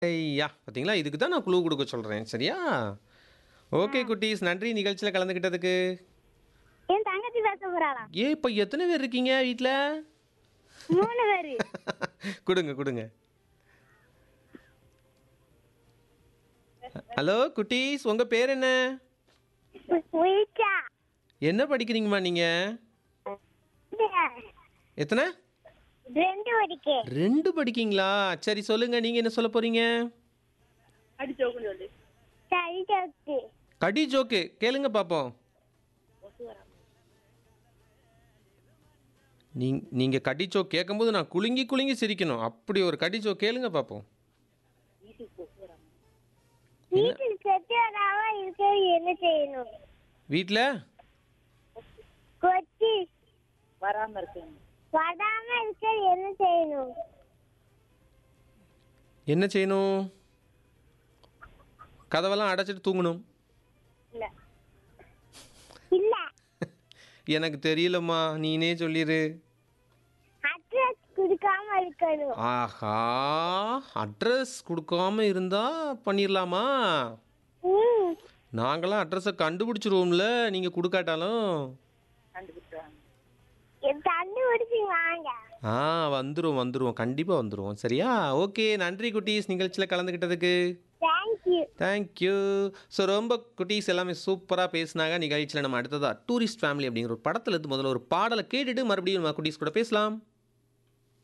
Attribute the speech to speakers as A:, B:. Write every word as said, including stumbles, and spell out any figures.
A: ஐயா! பார்த்தீங்களா? இதுக்கு தான் நான் க்ளூ குடுக்க சொல்றேன். சரியா?
B: ஆ.
A: ஓகே குட்டீஸ். நன்றி நிகழ்ச்சியில கலந்துக்கிட்டதுக்கு.
B: என் தங்கச்சி பேச போறாளாம்.
A: ஏன் இப்ப எத்தன பேர் இருக்கீங்க வீட்ல?
B: மூணு பேரு.
A: குடுங்க, குடுங்க. ஹலோ குட்டீஸ். உங்க பேர் என்ன?
B: உயிச்சா.
A: என்ன படிக்கிறீங்கம்மா நீங்க? எத்தன?
B: ரெண்டு படிக்கு.
A: ரெண்டு படிக்கீங்களா? சரி சொல்லுங்க. நீங்க என்ன சொல்லப் போறீங்க?
B: சரி ஜோக்கு.
A: கடி ஜோக்கு. கேளுங்க பாப்போம். நீங் நீங்க கடி ஜோக் கேட்கும்போது நான் குலுங்கி குலுங்கி சிரிக்கணும். அப்படி ஒரு கடி ஜோக் கேளுங்க பாப்போம். என்ன?
B: வீட்டில் செத்து வராம இருக்க என்ன செய்யணும்?
A: வீட்ல
B: கொச்சி
C: வராம இருக்கணும்.
B: வராம இருக்க என்ன செய்யணும்?
A: என்ன செய்யணும்? கதவெல்லாம் அடைச்சிட்டு தூங்கணும்.
C: இல்ல
B: இல்ல.
A: எனக்கு தெரியலம்மா. நீனே சொல்லிரு.
B: அட்ரஸ் கொடுக்காம இருக்கணும்.
A: ஆஹா! அட்ரஸ் குடுக்காம இருந்தா பண்ணிரலாமா?
B: ம்.
A: நாங்கலாம் அட்ரஸ கண்டுபிடிச்சிருவோம்ல, நீங்க குடுக்காட்டாலும்.
C: கண்டுபிடிச்சாங்க.
B: என் கண்டுபிடிச்சு வாங்க.
A: ஆ வந்துருவோம், வந்துருவோம். கண்டிப்பா வந்துருவோம். சரியா? ஓகே. நன்றி குட்டீஸ் நிகழ்ச்சியில கலந்துக்கிட்டதுக்கு.
B: தேங்க்யூ.
A: Thank you. ஸோ ரொம்ப குட்டீஸ் எல்லாமே சூப்பரா பேசுனாங்க. நிகழ்ச்சியில நம்ம அடுத்ததா டூரிஸ்ட் ஃபேமிலி அப்படிங்கிற ஒரு படத்துல இருந்து முதல்ல ஒரு பாடல கேட்டுட்டு மறுபடியும் நம்ம குட்டீஸ் கூட பேசலாம்.